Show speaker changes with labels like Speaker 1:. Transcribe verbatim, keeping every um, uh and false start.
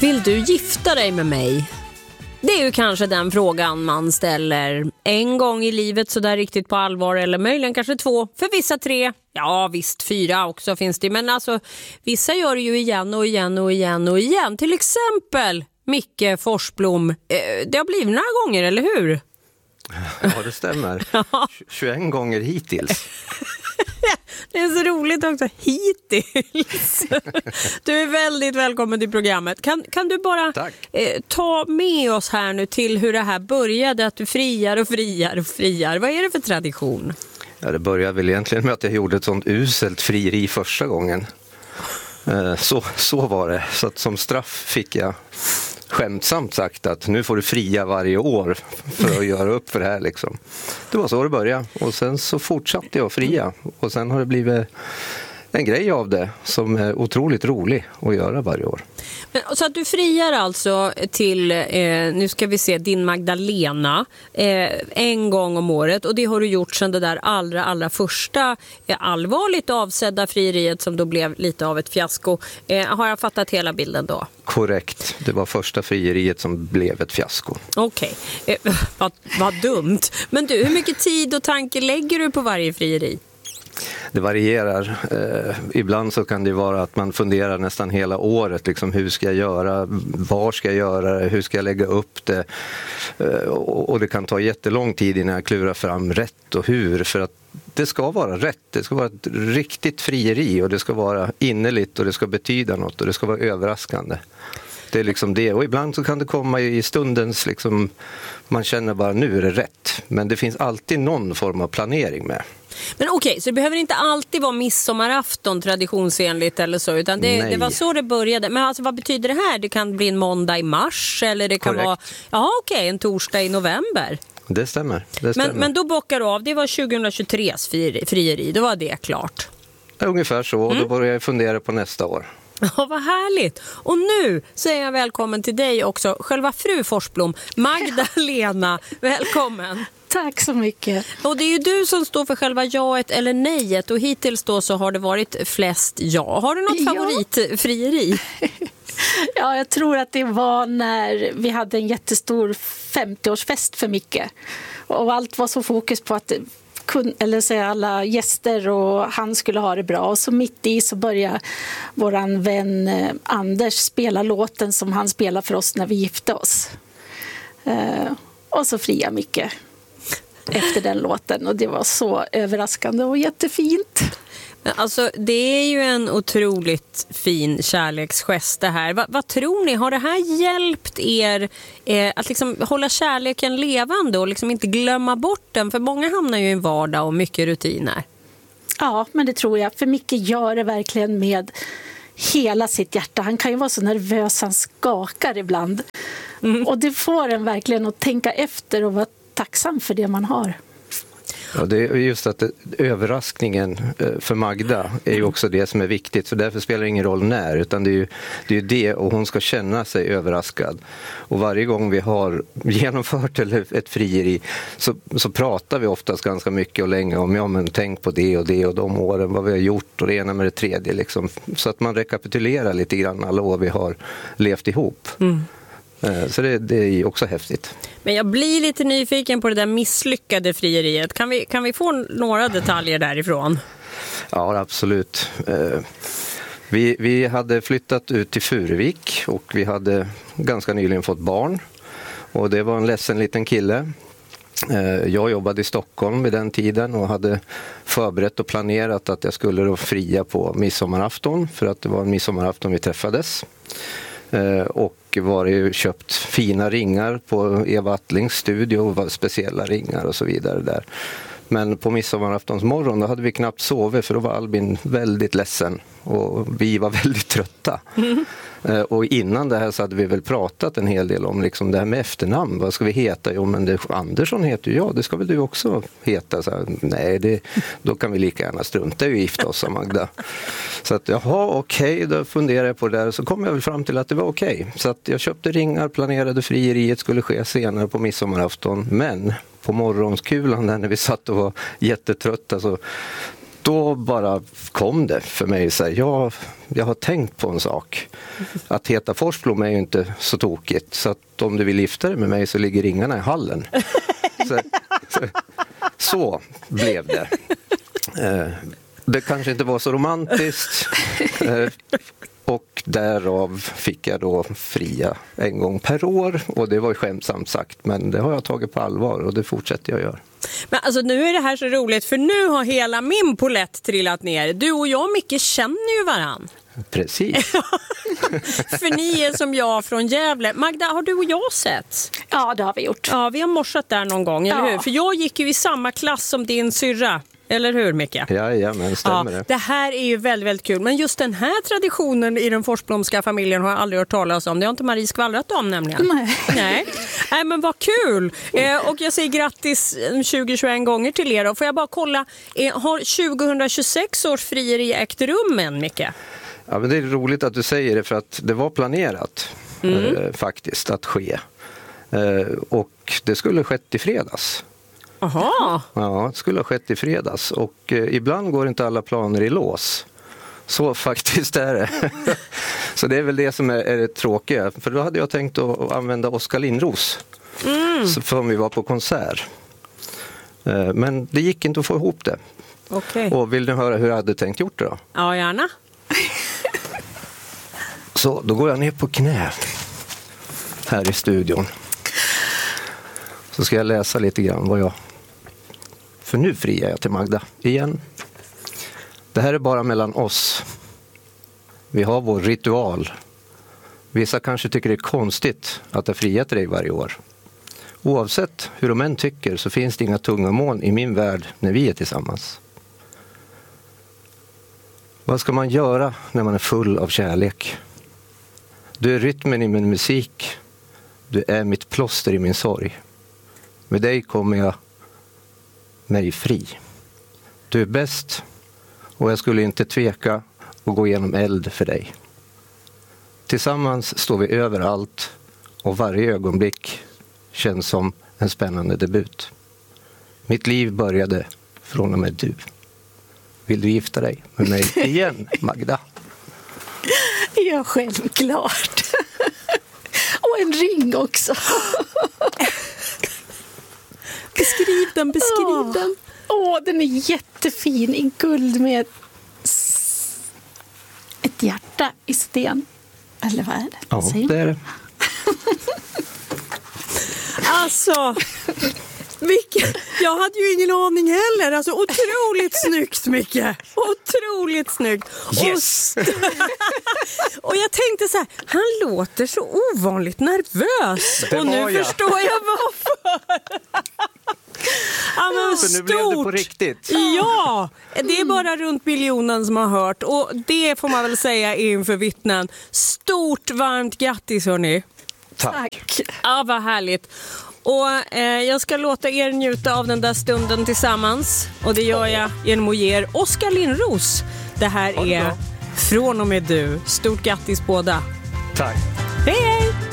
Speaker 1: Vill du gifta dig med mig? Det är ju kanske den frågan man ställer en gång i livet så där riktigt på allvar, eller möjligen kanske två, för vissa tre. Ja visst, fyra också finns det, men alltså vissa gör det ju igen och igen och igen och igen. Till exempel Micke Forsblom. Det har blivit några gånger, eller hur?
Speaker 2: Ja, det stämmer. tjugoen gånger hittills.
Speaker 1: Det är så roligt också, hittills. Du är väldigt välkommen till programmet. Kan, kan du bara eh, ta med oss här nu till hur det här började, att du friar och friar och friar. Vad är det för tradition?
Speaker 2: Ja, det började väl egentligen med att jag gjorde ett sånt uselt frieri första gången. Eh, så, så var det. Så att som straff fick jag skämtsamt sagt att nu får du fria varje år för att göra upp för det här liksom. Det var så det började, och sen så fortsatte jag fria, och sen har det blivit en grej av det som är otroligt rolig att göra varje år.
Speaker 1: Men, så att du friar alltså till, eh, nu ska vi se, din Magdalena eh, en gång om året, och det har du gjort sedan det där allra, allra första eh, allvarligt avsedda frieriet som då blev lite av ett fiasko. Eh, har jag fattat hela bilden då?
Speaker 2: Korrekt, det var första frieriet som blev ett fiasko.
Speaker 1: Okej, okay. eh, vad, vad dumt. Men du, hur mycket tid och tanke lägger du på varje frieri?
Speaker 2: Det varierar. Eh, ibland så kan det vara att man funderar nästan hela året. Liksom, hur ska jag göra? Var ska jag göra det? Hur ska jag lägga upp det? Eh, och, och det kan ta jättelång tid innan jag klurar fram rätt och hur. För att det ska vara rätt. Det ska vara ett riktigt frieri, och det ska vara innerligt, och det ska betyda något, och det ska vara överraskande. Det är liksom det. Och ibland så kan det komma i stundens, liksom, man känner bara nu är det rätt. Men det finns alltid någon form av planering med.
Speaker 1: Men okej, okay, så det behöver inte alltid vara midsommarafton traditionsenligt eller så, utan det, det var så det började. Men alltså, vad betyder det här? Det kan bli en måndag i mars, eller det kan Korrekt. vara ja, okej, okay, en torsdag i november.
Speaker 2: Det stämmer. Det stämmer.
Speaker 1: Men, men då bockar du av, det var tjugohundratjugotres frieri, då var det klart.
Speaker 2: Ja, ungefär så, och mm. då börjar jag fundera på nästa år.
Speaker 1: Ja, vad härligt. Och nu säger jag välkommen till dig också, själva fru Forsblom, Magdalena. Välkommen.
Speaker 3: Tack så mycket.
Speaker 1: Och det är ju du som står för själva jaet eller nejet, och hittills då så har det varit flest ja. Har du något ja. favoritfrieri?
Speaker 3: Ja, jag tror att det var när vi hade en jättestor femtioårsfest för Micke. Och allt var så fokus på att kun, eller säga alla gäster, och han skulle ha det bra. Och så mitt i så började våran vän eh, Anders spela låten som han spelade för oss när vi gifte oss. Eh, och så fria Micke efter den låten, och det var så överraskande och jättefint.
Speaker 1: Men alltså, det är ju en otroligt fin kärleksgest det här. Va, vad tror ni? Har det här hjälpt er eh, att liksom hålla kärleken levande och liksom inte glömma bort den? För många hamnar ju i en vardag och mycket rutiner.
Speaker 3: Ja, men det tror jag. För Micke gör det verkligen med hela sitt hjärta. Han kan ju vara så nervös, han skakar ibland. Mm. Och det får en verkligen att tänka efter och vara tacksam för det man har.
Speaker 2: Ja, det är just att det, överraskningen för Magda är ju också det som är viktigt, för därför spelar det ingen roll när, utan det är ju det, är det, och hon ska känna sig överraskad. Och varje gång vi har genomfört ett frieri så, så pratar vi oftast ganska mycket och länge om, ja men tänk på det och det och de åren, vad vi har gjort och det ena med det tredje liksom, så att man rekapitulerar lite grann alla år vi har levt ihop. Mm. Så det, det är också häftigt.
Speaker 1: Men jag blir lite nyfiken på det där misslyckade frieriet. Kan vi, kan vi få några detaljer därifrån?
Speaker 2: Ja, absolut. Vi, vi hade flyttat ut till Furuvik, och vi hade ganska nyligen fått barn. Och det var en ledsen liten kille. Jag jobbade i Stockholm vid den tiden och hade förberett och planerat att jag skulle då fria på midsommarafton, för att det var en midsommarafton vi träffades. Och var ju köpt fina ringar på Eva Attlings studio, speciella ringar och så vidare där. Men på midsommaraftons morgon då hade vi knappt sovit, för då var Albin väldigt ledsen och vi var väldigt trötta. Mm. Och innan det här så hade vi väl pratat en hel del om liksom det här med efternamn. Vad ska vi heta? Jo, men det, Andersson heter ju jag, det ska väl du också heta? Så här, nej, det, då kan vi lika gärna strunta och gifta oss, Magda. Så att jaha, okej, okay, då funderade jag på det där, så kom jag väl fram till att det var okej. Okay. Så att jag köpte ringar, planerade frieriet skulle ske senare på midsommarafton, men på morgonskulan där när vi satt och var jättetrötta så då bara kom det för mig. Så här, jag, jag har tänkt på en sak. Att heta Forsblom är ju inte så tokigt. Så att om du vill gifta dig med mig så ligger ringarna i hallen. Så, så, så blev det. Eh, det kanske inte var så romantiskt. Eh, och därav fick jag då fria en gång per år. Och det var ju skämtsamt sagt. Men det har jag tagit på allvar och det fortsätter jag göra.
Speaker 1: Men alltså nu är det här så roligt för nu har hela min polett trillat ner. Du och jag, Micke, känner ju varann.
Speaker 2: Precis.
Speaker 1: För ni är som jag från Gävle. Magda, har du och jag sett?
Speaker 3: Ja, det har vi gjort.
Speaker 1: Ja, vi har morsat där någon gång, eller
Speaker 3: Ja.
Speaker 1: hur? För jag gick ju i samma klass som din syrra. Eller hur, Micke?
Speaker 2: Jajamän, stämmer
Speaker 1: Ja,
Speaker 2: det.
Speaker 1: det här är ju väldigt, väldigt kul. Men just den här traditionen i den Forsblomska familjen har jag aldrig hört talas om. Det har inte Marie skvallrat om nämligen.
Speaker 3: Nej.
Speaker 1: Nej. Nej, men vad kul. Eh, och jag säger grattis tjugo tjugoett gånger till er. Och får jag bara kolla, eh, har tjugohundratjugosex års frieri ägt rum än, Micke?
Speaker 2: Ja, men det är roligt att du säger det för att det var planerat mm. eh, faktiskt att ske. Eh, och det skulle skett i fredags.
Speaker 1: Aha.
Speaker 2: Ja, det skulle ha skett i fredags och eh, ibland går inte alla planer i lås. Så faktiskt är det. Så det är väl det som är, är det tråkiga. För då hade jag tänkt att, att använda Oskar Lindros mm. så för vi var på konsert. Eh, men det gick inte att få ihop det.
Speaker 1: Okay.
Speaker 2: Och vill ni höra hur jag hade tänkt gjort det då?
Speaker 1: Ja, gärna.
Speaker 2: Så då går jag ner på knä här i studion. Så ska jag läsa lite grann vad jag... För nu friar jag till Magda igen. Det här är bara mellan oss. Vi har vår ritual. Vissa kanske tycker det är konstigt att jag friar till dig varje år. Oavsett hur de än tycker så finns det inga tunga moln i min värld när vi är tillsammans. Vad ska man göra när man är full av kärlek? Du är rytmen i min musik. Du är mitt plåster i min sorg. Med dig kommer jag mig fri. Du är bäst och jag skulle inte tveka att gå igenom eld för dig. Tillsammans står vi överallt och varje ögonblick känns som en spännande debut. Mitt liv började från och med du. Vill du gifta dig med mig igen, Magda?
Speaker 3: Ja, självklart. Och en ring också.
Speaker 1: Beskriv den, beskriv
Speaker 3: Åh.
Speaker 1: den.
Speaker 3: Åh, den är jättefin i guld med ett hjärta i sten. Eller vad är det?
Speaker 2: Ja,
Speaker 3: Säg.
Speaker 2: det är det.
Speaker 1: Alltså, vilken, jag hade ju ingen aning heller. Alltså, otroligt snyggt, Micke. Otroligt snyggt.
Speaker 2: Yes.
Speaker 1: Och, och jag tänkte så här, han låter så ovanligt nervös.
Speaker 2: Det
Speaker 1: och nu
Speaker 2: var jag.
Speaker 1: förstår jag varför. Ja, men
Speaker 2: För nu blev det på riktigt.
Speaker 1: Ja, det är bara runt miljonen som har hört. Och det får man väl säga inför vittnen. Stort varmt grattis, hörni.
Speaker 2: Tack.
Speaker 3: Tack.
Speaker 1: Ja, vad härligt. Och eh, jag ska låta er njuta av den där stunden tillsammans. Och det gör jag genom att ge er Oskar Lindros. Det här är Från och med du. Stort grattis båda.
Speaker 2: Tack.
Speaker 1: Hej, hej!